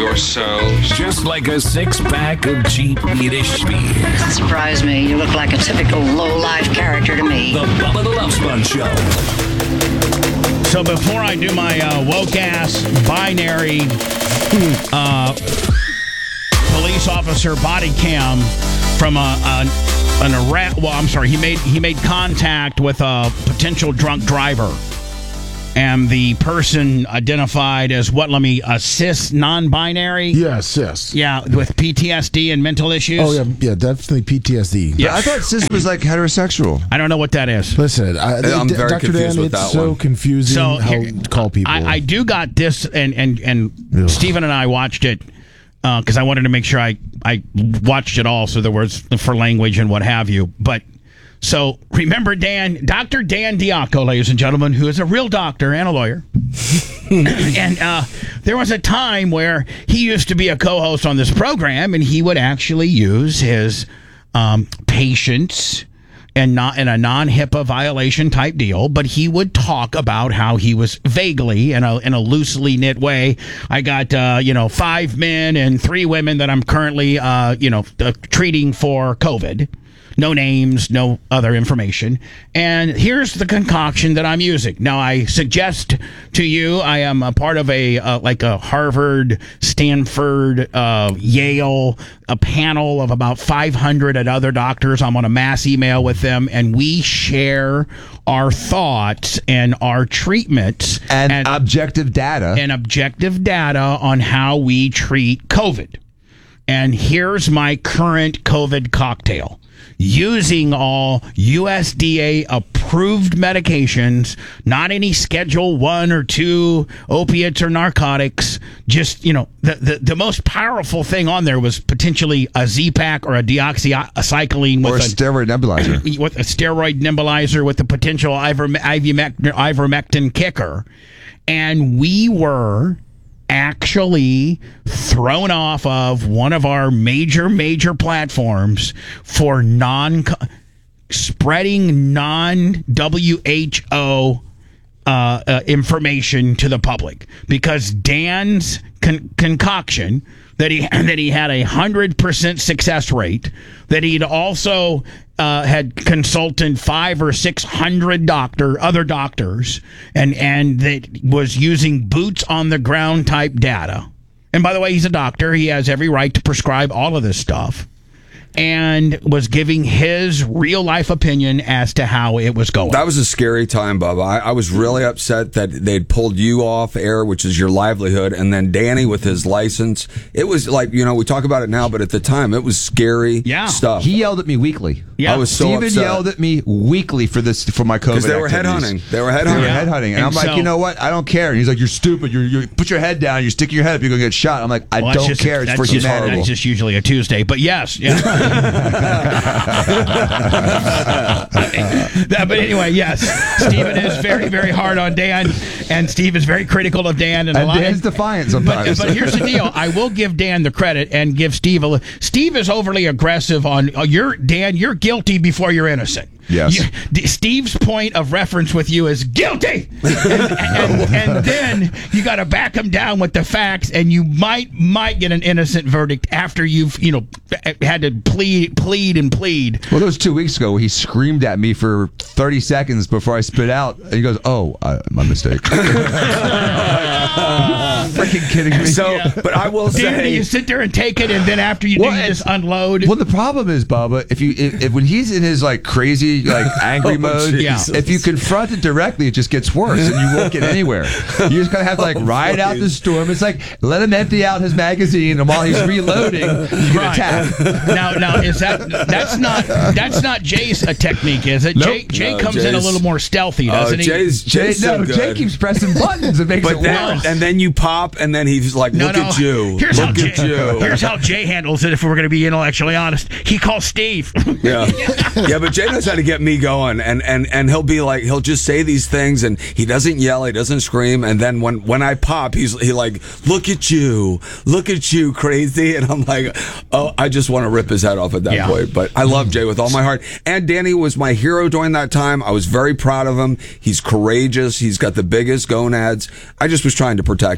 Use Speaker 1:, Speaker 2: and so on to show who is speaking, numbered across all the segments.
Speaker 1: yourselves.
Speaker 2: Just like a six-pack of cheap Yiddish beer.
Speaker 3: Don't surprise me. You look like a typical low-life character to me.
Speaker 2: The Bubba the Love Sponge Show.
Speaker 4: So before I do my woke-ass binary police officer body cam from an arrest, well, I'm sorry, he made contact with a potential drunk driver. And the person identified as a cis non-binary?
Speaker 5: Yeah, cis.
Speaker 4: Yeah, with PTSD and mental issues?
Speaker 5: Oh, yeah, definitely PTSD.
Speaker 4: Yeah.
Speaker 6: I thought cis was like heterossexual.
Speaker 4: I don't know what that is.
Speaker 5: Listen,
Speaker 6: I'm very
Speaker 5: Dr.
Speaker 6: confused
Speaker 5: Dan,
Speaker 6: with that
Speaker 5: it's so
Speaker 6: one.
Speaker 5: confusing how to call people.
Speaker 4: I do got this, and Stephen and I watched it because I wanted to make sure I watched it all, so there was for language and what have you. But so remember Dr. Dan Diaco, ladies and gentlemen, who is a real doctor and a lawyer. And there was a time where he used to be a co-host on this program, and he would actually use his patients and not in a non-HIPAA violation type deal, but he would talk about how he was vaguely in a loosely knit way. I got 5 men and 3 women that I'm currently treating for COVID. No names, no other information. And here's the concoction that I'm using. Now, I suggest to you, I am a part of a Harvard, Stanford, Yale, a panel of about 500 other doctors. I'm on a mass email with them, and we share our thoughts and our treatments.
Speaker 6: And objective data.
Speaker 4: And objective data on how we treat COVID. And here's my current COVID cocktail. Using all USDA approved medications, not any Schedule 1 or 2 opiates or narcotics. Just, the most powerful thing on there was potentially a Z-Pak or a deoxycycline
Speaker 6: or a steroid nebulizer.
Speaker 4: With a steroid nebulizer with the potential ivermectin kicker. And we were actually thrown off of one of our major platforms for spreading non-WHO information to the public, because Dan's concoction that he had 100% success rate, that he'd also had consulted 500 or 600 other doctors, and that was using boots on the ground type data. And by the way, he's a doctor; he has every right to prescribe all of this stuff. And was giving his real life opinion as to how it was going.
Speaker 7: That was a scary time, Bubba. I was really upset that they'd pulled you off air, which is your livelihood, and then Danny with his license. It was like, we talk about it now, but at the time, it was scary stuff.
Speaker 6: He yelled at me weekly.
Speaker 4: Yeah.
Speaker 7: I was so
Speaker 6: Steven
Speaker 7: upset.
Speaker 6: yelled at me weekly for my COVID
Speaker 7: because they were
Speaker 6: activities.
Speaker 7: headhunting. They were headhunting.
Speaker 6: And I'm like, you know what? I don't care. And he's like, you're stupid. You put your head down. You're sticking your head up. You're going to get shot. I'm like, I don't care. It's for humanity.
Speaker 4: That's just usually a Tuesday. But yes. Yeah. But anyway, yes, Stephen is very, very hard on Dan, and Steve is very critical of Dan. And
Speaker 6: Dan's defiant sometimes.
Speaker 4: But here's the deal: I will give Dan the credit and give Steve Steve is overly aggressive on Dan. You're guilty before you're innocent.
Speaker 6: Yes.
Speaker 4: Steve's point of reference with you is guilty, and then you got to back him down with the facts, and you might get an innocent verdict after you've had to plead.
Speaker 6: Well, that was 2 weeks ago. He screamed at me for 30 seconds before I spit out, and he goes, "Oh, my mistake." Freaking kidding me.
Speaker 7: But I will say,
Speaker 4: do you sit there and take it, and then after you just unload?
Speaker 6: Well, the problem is, Bubba, if when he's in his crazy angry mode, if you confront it directly, it just gets worse, and you won't get anywhere. You just gotta have to ride out the storm. It's like let him empty out his magazine, and while he's reloading, you can attack.
Speaker 4: Now is that's not Jay's technique, is it?
Speaker 6: Nope.
Speaker 4: Jay comes in a little more stealthy, doesn't he?
Speaker 6: Jay keeps pressing buttons. It makes it worse.
Speaker 7: And then you pop, and then he's like, "Look at you!
Speaker 4: Here's
Speaker 7: Here's
Speaker 4: how Jay handles it. If we're going to be intellectually honest, he calls Steve.
Speaker 7: Yeah, but Jay knows how to get me going, and he'll be like, he'll just say these things, and he doesn't yell, he doesn't scream, and then when I pop, he like, look at you, crazy, and I'm like, oh, I just want to rip his head off at that point. But I love Jay with all my heart, and Danny was my hero during that time. I was very proud of him. He's courageous. He's got the biggest gonads. I just was trying to protect him and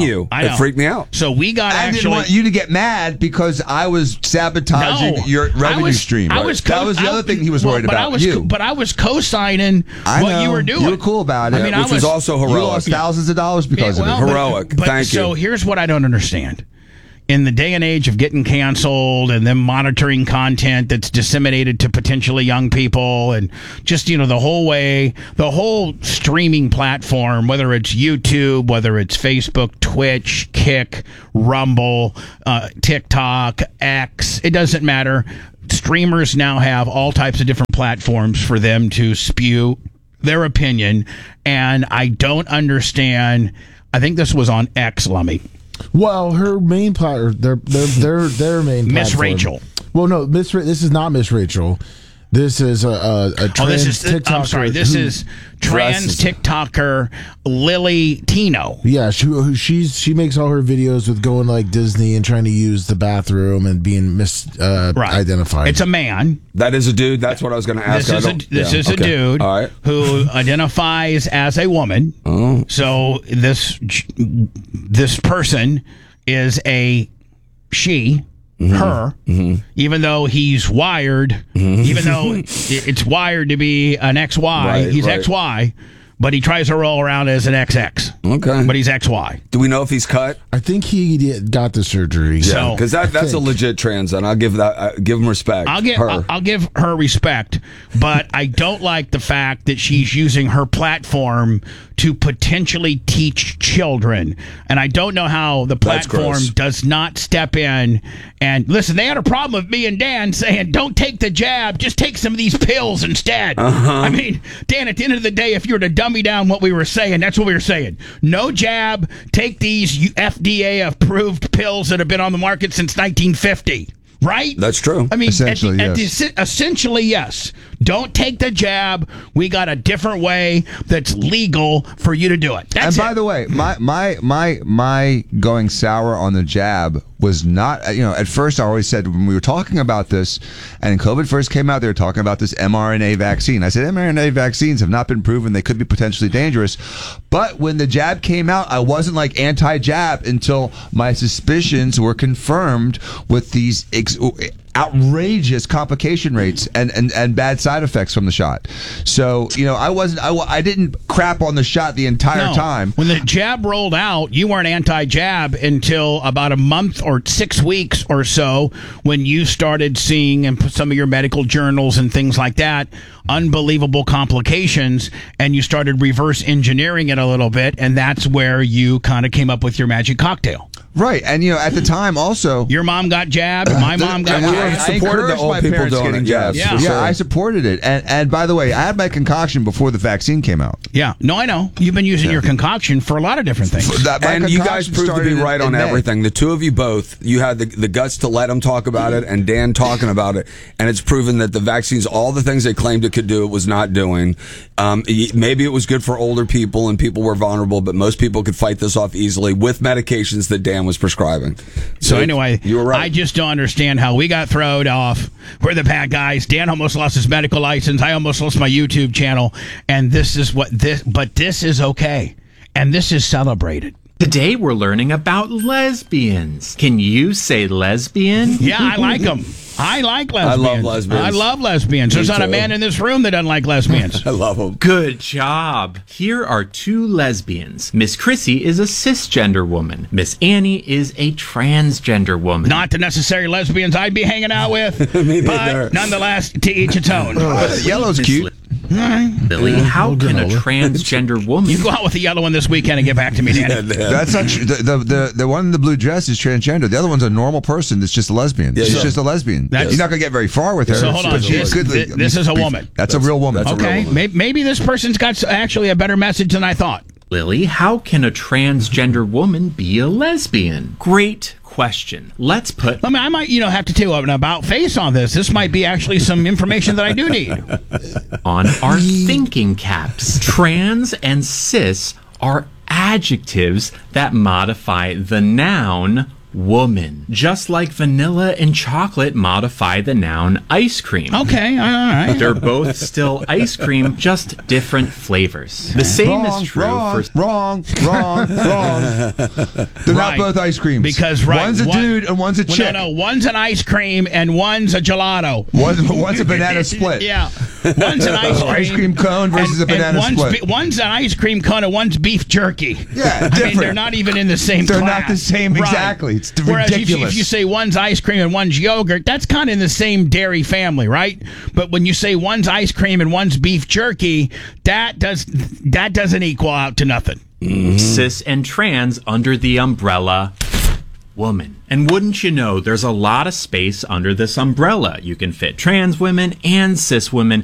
Speaker 7: you.
Speaker 4: I know.
Speaker 7: It freaked me out.
Speaker 4: So we got
Speaker 6: I
Speaker 4: actually.
Speaker 6: didn't want you to get mad because I was sabotaging
Speaker 4: No,
Speaker 6: your revenue stream.
Speaker 4: that was
Speaker 6: the other thing he was worried about.
Speaker 4: But I was co-signing
Speaker 6: I
Speaker 4: what
Speaker 6: know.
Speaker 4: you were doing.
Speaker 6: You were cool about it.
Speaker 4: I mean,
Speaker 7: Which was also
Speaker 6: You
Speaker 7: heroic.
Speaker 6: lost thousands of dollars because of it.
Speaker 7: Heroic. Thank you.
Speaker 4: So here's what I don't understand. In the day and age of getting canceled and them monitoring content that's disseminated to potentially young people and just, the whole streaming platform, whether it's YouTube, whether it's Facebook, Twitch, Kick, Rumble, TikTok, X, it doesn't matter. Streamers now have all types of different platforms for them to spew their opinion. And I don't understand. I think this was on X, Lummy.
Speaker 5: Well, her main platform, their main
Speaker 4: Miss
Speaker 5: platform.
Speaker 4: Rachel.
Speaker 5: Well, no, this is not Miss Rachel. This is a trans TikToker.
Speaker 4: I'm sorry. This is trans TikToker Lily Tino.
Speaker 5: Yeah, she makes all her videos with going to like Disney and trying to use the bathroom and being misidentified.
Speaker 4: It's a man.
Speaker 7: That is a dude. That's what I was going to ask.
Speaker 4: This is a dude
Speaker 7: All right.
Speaker 4: who identifies as a woman.
Speaker 7: Oh.
Speaker 4: So this person is a she. Her, even though he's wired, even though it's wired to be an XY, he's XY, but he tries to roll around as an XX.
Speaker 7: Okay.
Speaker 4: But he's XY.
Speaker 7: Do we know if he's cut?
Speaker 5: I think he got the surgery.
Speaker 4: So-
Speaker 7: Because that's a legit trans, and I'll give give him respect.
Speaker 4: I'll give her respect, but I don't like the fact that she's using her platform to potentially teach children. And I don't know how the
Speaker 7: That's
Speaker 4: platform
Speaker 7: gross.
Speaker 4: does not step in and listen. They had a problem with me and Dan saying, "Don't take the jab, just take some of these pills instead." I mean, Dan, at the end of the day, if you were to dummy down what we were saying, that's what we were saying. No jab, take these FDA approved pills that have been on the market since 1950. Right?
Speaker 7: That's true.
Speaker 4: I mean,
Speaker 6: Essentially,
Speaker 4: essentially, yes. Don't take the jab. We got a different way that's legal for you to do it. That's
Speaker 6: By the way, my going sour on the jab was not, at first I always said when we were talking about this and COVID first came out, they were talking about this mRNA vaccine. I said mRNA vaccines have not been proven. They could be potentially dangerous. But when the jab came out, I wasn't like anti-jab until my suspicions were confirmed with these outrageous complication rates and bad side effects from the shot. So, I didn't crap on the shot the entire time.
Speaker 4: When the jab rolled out, you weren't anti-jab until about a month or 6 weeks or so when you started seeing in some of your medical journals and things like that, unbelievable complications, and you started reverse engineering it a little bit, and that's where you kind of came up with your magic cocktail.
Speaker 6: Right. And, at the time also...
Speaker 4: Your mom got jabbed. My mom got
Speaker 7: and we
Speaker 4: jabbed.
Speaker 7: supported the
Speaker 6: encouraged
Speaker 7: old
Speaker 6: my
Speaker 7: people
Speaker 6: parents
Speaker 7: doing
Speaker 6: getting
Speaker 7: it,
Speaker 6: jabs.
Speaker 7: yes,
Speaker 4: Yeah.
Speaker 7: for
Speaker 6: Yeah,
Speaker 7: sure.
Speaker 6: I supported it. And by the way, I had my concoction before the vaccine came out.
Speaker 4: Yeah. No, I know. You've been using your concoction for a lot of different things.
Speaker 7: And you guys proved to be right on
Speaker 6: May.
Speaker 7: everything. The two of you both, you had the guts to let him talk about it and Dan talking about it. And it's proven that the vaccines, all the things they claimed it could do, it was not doing. Maybe it was good for older people and people were vulnerable, but most people could fight this off easily with medications that Dan was prescribing.
Speaker 4: So anyway,
Speaker 7: you were right.
Speaker 4: I just don't understand how we got thrown off. We're the bad guys. Dan almost lost his medical license. I almost lost my YouTube channel. And this is but this is okay. And this is celebrated.
Speaker 1: Today we're learning about lesbians. Can you say lesbian?
Speaker 4: Yeah, I like them. I like lesbians.
Speaker 7: love lesbians.
Speaker 4: I love lesbians. There's not a
Speaker 7: too.
Speaker 4: man in this room that doesn't like lesbians.
Speaker 7: I love them.
Speaker 1: Good job. Here are two lesbians. Miss Chrissy is a cisgender woman. Miss Annie is a transgender woman.
Speaker 4: Not the necessary lesbians I'd be hanging out with.
Speaker 7: Me neither.
Speaker 4: But nonetheless, to each its own.
Speaker 6: Yellow's cute.
Speaker 1: Billy, how can a transgender woman...
Speaker 4: You go out with the yellow one this weekend and get back to me, Danny.
Speaker 6: That's not true. The one in the blue dress is transgender. The other one's a normal person that's just a lesbian. She's just a lesbian.
Speaker 4: That's-
Speaker 6: You're not going to get very far with her.
Speaker 4: So hold on.
Speaker 6: but she's
Speaker 4: This is a woman.
Speaker 6: That's a real woman.
Speaker 4: Okay, maybe this person's got actually a better message than I thought.
Speaker 1: Lily, how can a transgender woman be a lesbian? Great question. Let's put...
Speaker 4: I mean, I might, have to do an about face on this. This might be actually some information that I do need.
Speaker 1: on our thinking caps. Trans and cis are adjectives that modify the noun woman. Just like vanilla and chocolate modify the noun ice cream.
Speaker 4: Okay, all right.
Speaker 1: They're both still ice cream, just different flavors. The same is true for...
Speaker 6: Wrong. They're not both ice creams.
Speaker 4: Because,
Speaker 6: one's a dude and one's a chick.
Speaker 4: No, one's an ice cream and one's a gelato.
Speaker 6: One's a banana split.
Speaker 4: Yeah. One's an ice cream
Speaker 6: cone versus a banana split.
Speaker 4: One's an ice cream cone and one's beef jerky.
Speaker 6: Yeah, different.
Speaker 4: I mean, they're not even in the same
Speaker 6: They're
Speaker 4: class.
Speaker 6: not the same, exactly. It's
Speaker 4: Whereas
Speaker 6: ridiculous.
Speaker 4: if you say one's ice cream and one's yogurt, that's kind of in the same dairy family, right? But when you say one's ice cream and one's beef jerky, that doesn't equal out to nothing.
Speaker 1: Cis and trans under the umbrella woman. And wouldn't you know, there's a lot of space under this umbrella. You can fit trans women and cis women